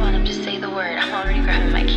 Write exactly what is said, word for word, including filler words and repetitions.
on up, just say the word. I'm already grabbing my